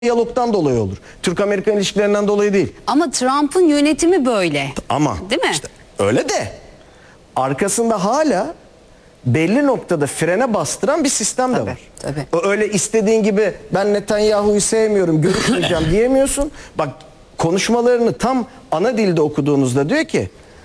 diyalogdan dolayı olur. Türk-Amerikan ilişkilerinden dolayı değil. Ama Trump'ın yönetimi böyle. Ama değil mi? işte öyle de arkasında hala belli noktada frene bastıran bir sistem de var. Tabii. Öyle istediğin gibi ben Netanyahu'yu sevmiyorum, görüşmeyeceğim diyemiyorsun. Bak konuşmalarını tam ana dilde okuduğunuzda diyor ki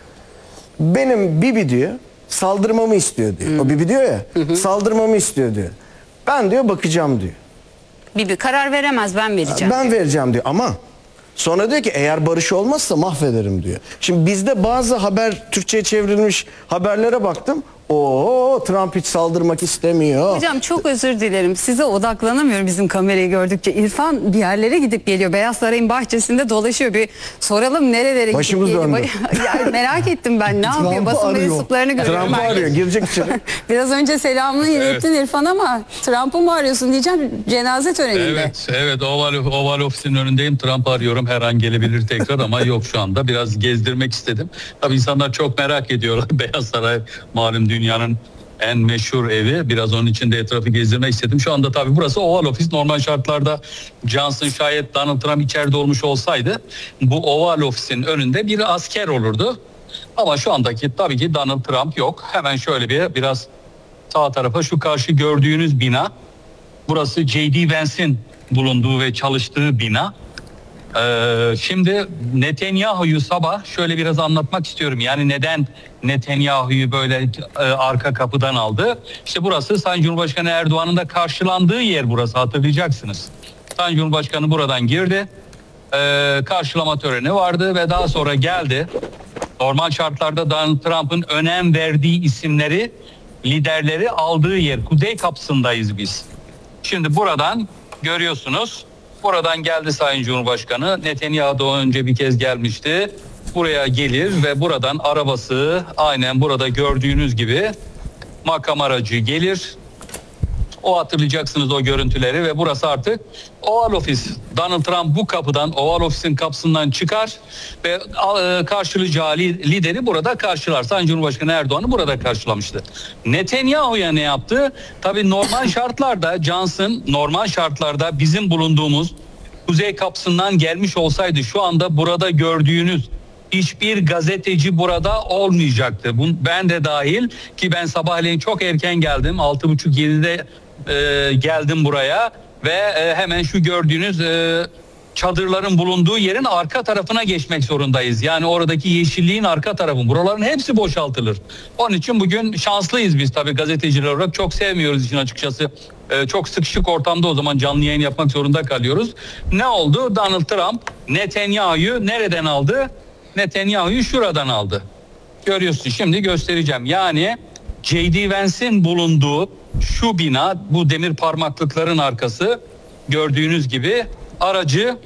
benim Bibi diyor saldırmamı istiyor diyor. O Bibi diyor ya saldırmamı istiyor diyor. Ben diyor bakacağım diyor. Bir karar veremez, ben vereceğim. Ben vereceğim diyor ama sonra diyor ki eğer barış olmazsa mahvederim diyor. Şimdi bizde bazı Türkçe'ye çevrilmiş haberlere baktım. Trump hiç saldırmak istemiyor. Hocam çok özür dilerim. Size odaklanamıyorum bizim kamerayı gördükçe. İrfan bir yerlere gidip geliyor. Beyaz Saray'ın bahçesinde dolaşıyor. Bir soralım nerelere Başımız gidip geliyor. döndü. Ya, merak ettim ben ne yapıyor. Basın mensuplarını görüyorum. Trump'ı arıyor. Girecek içeri. Biraz önce selamını ilettin İrfan ama Trump'ı mı arıyorsun diyeceğim cenaze töreninde. Evet Oval Ofis'in önündeyim. Trump'ı arıyorum. Her an gelebilir tekrar ama yok şu anda. Biraz gezdirmek istedim. Tabii insanlar çok merak ediyorlar. Beyaz Saray malum dünyanın en meşhur evi. Biraz onun içinde etrafı gezdirmek istedim. Şu anda tabii burası Oval Ofis. Normal şartlarda Johnson şayet Donald Trump içeride olmuş olsaydı bu Oval Ofis'in önünde bir asker olurdu. Ama şu andaki tabii ki Donald Trump yok. Hemen şöyle biraz sağ tarafa şu karşı gördüğünüz bina. Burası J.D. Vance'in bulunduğu ve çalıştığı bina. Şimdi Netanyahu'yu sabah şöyle biraz anlatmak istiyorum. Yani neden Netanyahu'yu böyle arka kapıdan aldı? İşte burası Sayın Cumhurbaşkanı Erdoğan'ın da karşılandığı yer burası, hatırlayacaksınız. Sayın Cumhurbaşkanı buradan girdi. Karşılama töreni vardı ve daha sonra geldi. Normal şartlarda Donald Trump'ın önem verdiği isimleri, liderleri aldığı yer. Kuzey kapısındayız biz. Şimdi buradan görüyorsunuz. Buradan geldi Sayın Cumhurbaşkanı. Netanyahu da önce bir kez gelmişti. Buraya gelir ve buradan arabası aynen burada gördüğünüz gibi makam aracı gelir. O hatırlayacaksınız o görüntüleri ve burası artık Oval Ofis. Donald Trump bu kapıdan, Oval Ofis'in kapısından çıkar ve karşılayacağı lideri burada karşılar. Sayın Cumhurbaşkanı Erdoğan'ı burada karşılamıştı. Netanyahu'ya ne yaptı? Tabii normal şartlarda Johnson, normal şartlarda bizim bulunduğumuz kuzey kapısından gelmiş olsaydı şu anda burada gördüğünüz hiçbir gazeteci burada olmayacaktı. Ben de dahil ki ben sabahleyin çok erken geldim. 6.30-7'de geldim buraya ve hemen şu gördüğünüz çadırların bulunduğu yerin arka tarafına geçmek zorundayız. Yani oradaki yeşilliğin arka tarafı. Buraların hepsi boşaltılır. Onun için bugün şanslıyız biz tabii gazeteciler olarak. Çok sevmiyoruz işin açıkçası. Çok sıkışık ortamda o zaman canlı yayın yapmak zorunda kalıyoruz. Ne oldu? Donald Trump Netanyahu'yu nereden aldı? Netanyahu'yu şuradan aldı. Görüyorsun, şimdi göstereceğim. Yani J.D. Vance'in bulunduğu şu bina, bu demir parmaklıkların arkası, gördüğünüz gibi aracı,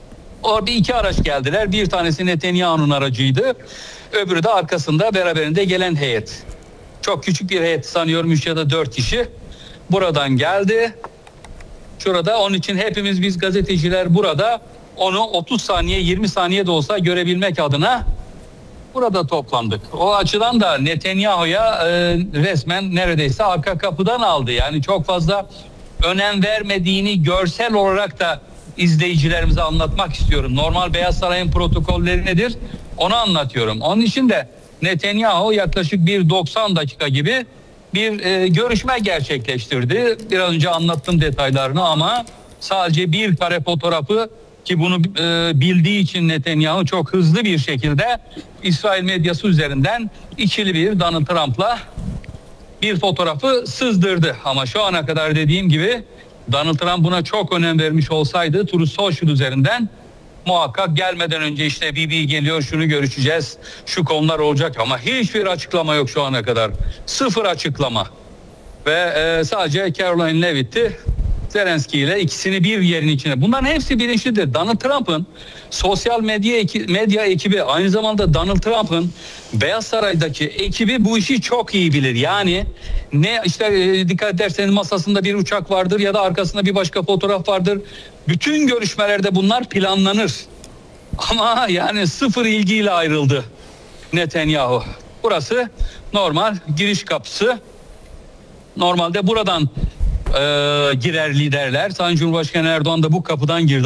orada iki araç geldiler. Bir tanesi Netanyahu'nun aracıydı. Öbürü de arkasında beraberinde gelen heyet. Çok küçük bir heyet, sanıyorum 3 ya da 4 kişi. Buradan geldi. Şurada, onun için hepimiz biz gazeteciler burada onu 30 saniye 20 saniye de olsa görebilmek adına burada toplandık. O açıdan da Netanyahu'ya resmen neredeyse arka kapıdan aldı. Yani çok fazla önem vermediğini görsel olarak da izleyicilerimize anlatmak istiyorum. Normal Beyaz Saray'ın protokolleri nedir? Onu anlatıyorum. Onun için de Netanyahu yaklaşık bir 90 dakika gibi bir görüşme gerçekleştirdi. Biraz önce anlattım detaylarını ama sadece bir kare fotoğrafı, ki bunu bildiği için Netanyahu çok hızlı bir şekilde İsrail medyası üzerinden ikili bir Donald Trump'la bir fotoğrafı sızdırdı. Ama şu ana kadar dediğim gibi Donald Trump buna çok önem vermiş olsaydı Truth Social üzerinden muhakkak gelmeden önce işte Bibi geliyor, şunu görüşeceğiz, şu konular olacak, ama hiçbir açıklama yok şu ana kadar. Sıfır açıklama. Ve sadece Caroline Leavitt'i Zelenski ile ikisini bir yerin içine. Bunların hepsi bilinçlidir. Donald Trump'ın sosyal medya ekibi, aynı zamanda Donald Trump'ın Beyaz Saray'daki ekibi bu işi çok iyi bilir. Yani ne işte dikkat ederseniz masasında bir uçak vardır ya da arkasında bir başka fotoğraf vardır. Bütün görüşmelerde bunlar planlanır. Ama yani sıfır ilgiyle ayrıldı Netanyahu. Burası normal giriş kapısı. Normalde buradan girer liderler. Sayın Cumhurbaşkanı Erdoğan da bu kapıdan girdi.